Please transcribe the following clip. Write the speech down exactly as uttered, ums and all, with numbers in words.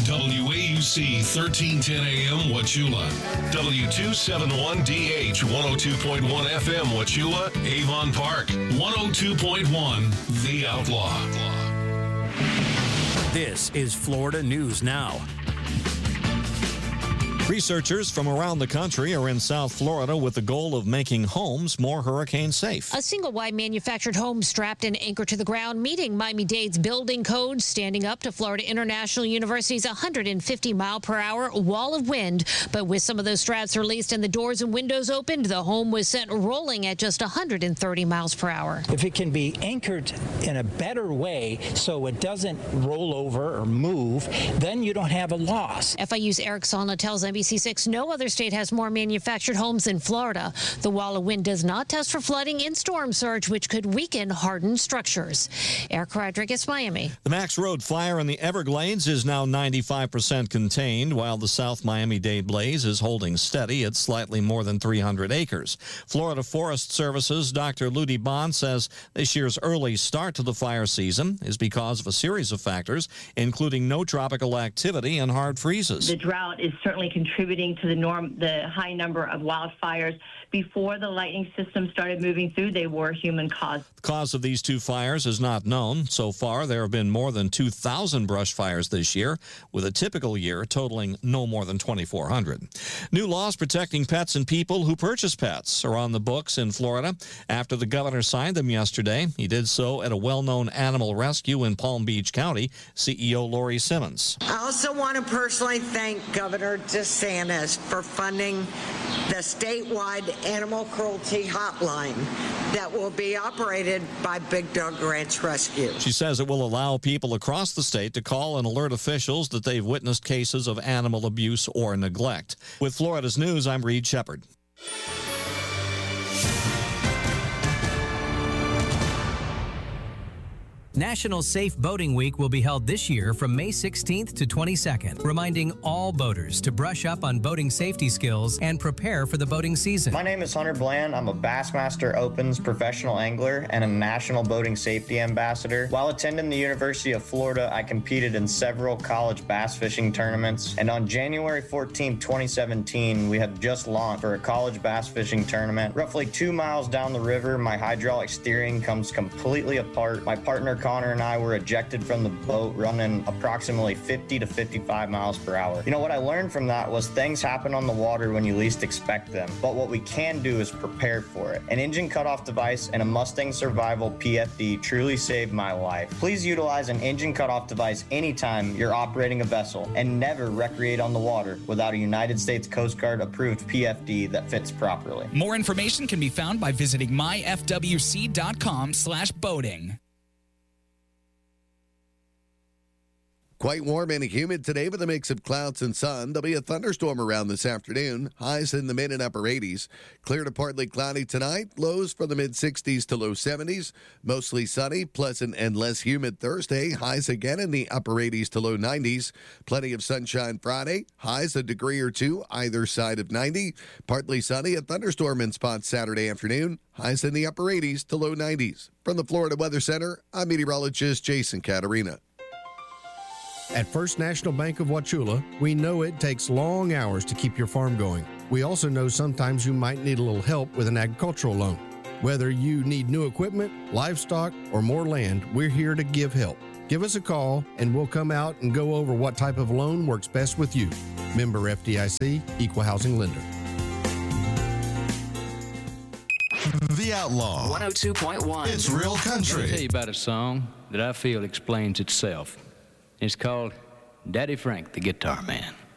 W A U C thirteen ten A M Wauchula, W two seventy-one D H one oh two point one F M Wauchula, Avon Park, one oh two point one The Outlaw. This is Florida News Now. Researchers from around the country are in South Florida with the goal of making homes more hurricane safe. A single-wide manufactured home strapped and anchored to the ground, meeting Miami-Dade's building codes, standing up to Florida International University's one hundred fifty mile per hour wall of wind. But with some of those straps released and the doors and windows opened, the home was sent rolling at just one hundred thirty miles per hour. If it can be anchored in a better way so it doesn't roll over or move, then you don't have a loss. F I U's Eric Salna tells N B C six no other state has more manufactured homes than Florida. The wall of wind does not test for flooding in storm surge, which could weaken hardened structures. Eric Rodriguez, Miami. The Max Road fire in the Everglades is now ninety-five percent contained, while the South Miami-Dade blaze is holding steady at slightly more than three hundred acres. Florida Forest Service's Doctor Ludi Bond says this year's early start to the fire season is because of a series of factors, including no tropical activity and hard freezes. The drought is certainly contributing to the norm, the high number of wildfires. Before the lightning system started moving through, they were human-caused. The cause of these two fires is not known. So far, there have been more than two thousand brush fires this year, with a typical year totaling no more than twenty-four hundred. New laws protecting pets and people who purchase pets are on the books in Florida after the governor signed them yesterday. He did so at a well-known animal rescue in Palm Beach County. C E O Lori Simmons. I also want to personally thank Governor DeSantis for funding the statewide animal cruelty hotline that will be operated by Big Dog Ranch Rescue. She says it will allow people across the state to call and alert officials that they've witnessed cases of animal abuse or neglect. With Florida's News, I'm Reed Shepard. National Safe Boating Week will be held this year from May sixteenth to twenty-second, reminding all boaters to brush up on boating safety skills and prepare for the boating season. My name is Hunter Bland. I'm a Bassmaster Opens professional angler and a National Boating Safety Ambassador. While attending the University of Florida, I competed in several college bass fishing tournaments, and on January fourteenth, twenty seventeen, we had just launched for a college bass fishing tournament. Roughly two miles down the river, my hydraulic steering comes completely apart. My partner Connor and I were ejected from the boat running approximately fifty to fifty-five miles per hour. You know, what I learned from that was things happen on the water when you least expect them, but what we can do is prepare for it. An engine cutoff device and a Mustang Survival P F D truly saved my life. Please utilize an engine cutoff device anytime you're operating a vessel, and never recreate on the water without a United States Coast Guard approved P F D that fits properly. More information can be found by visiting my f w c dot com slash boating. Quite warm and humid today with a mix of clouds and sun. There'll be a thunderstorm around this afternoon. Highs in the mid and upper eighties. Clear to partly cloudy tonight. Lows from the mid sixties to low seventies. Mostly sunny, pleasant, and less humid Thursday. Highs again in the upper eighties to low nineties. Plenty of sunshine Friday. Highs a degree or two either side of ninety. Partly sunny. A thunderstorm in spots Saturday afternoon. Highs in the upper eighties to low nineties. From the Florida Weather Center, I'm meteorologist Jason Caterina. At First National Bank of Wauchula, we know it takes long hours to keep your farm going. We also know sometimes you might need a little help with an agricultural loan. Whether you need new equipment, livestock, or more land, we're here to give help. Give us a call and we'll come out and go over what type of loan works best with you. Member F D I C, Equal Housing Lender. The Outlaw. one oh two point one. It's real country. Let me tell you about a song that I feel explains itself. It's called Daddy Frank, the Guitar Man.